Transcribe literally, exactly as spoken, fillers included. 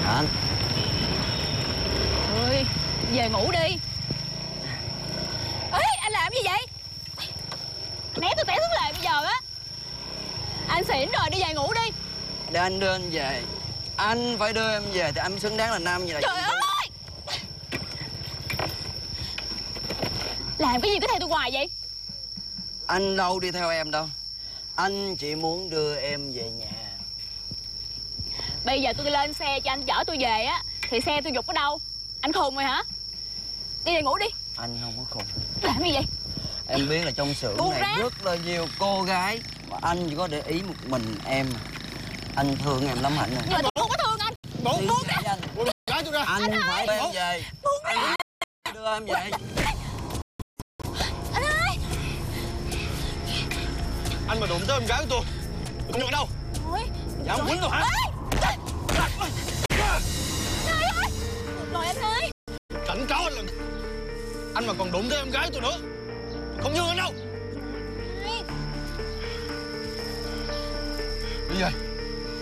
Anh. Ơi, về ngủ đi. Ê, anh làm gì vậy? Né tôi té xuống lề bây giờ á. Anh xỉn rồi, đi về ngủ đi. Để anh đưa anh về. Anh phải đưa em về thì anh mới xứng đáng là nam vậy là. Trời ơi! Làm cái gì cứ theo tôi hoài vậy? Anh đâu đi theo em đâu. Anh chỉ muốn đưa em về nhà. Bây giờ tôi lên xe cho anh chở tôi về á thì xe tôi giục ở đâu? Anh khùng rồi hả? Đi về ngủ đi. Anh không có khùng. Làm gì vậy? Em biết là trong xưởng Buông này ra. rất là nhiều cô gái mà anh chỉ có để ý một mình em. Anh thương em lắm Hạnh. Nhưng mà tôi không có thương anh. Buông Buông ra. Anh, Buông gái tôi ra. anh, anh phải đưa em về. Buông ra. Anh đưa em về. Anh ơi! Anh mà đụng tới em gái của tôi, tôi không nhận đâu. Ôi, Dạ ông quýnh tôi hả? Trời ơi! Rồi anh ơi! Cảnh cáo anh lần. Anh mà còn đụng tới em gái tôi nữa, tôi không nhường anh đâu. Đi về.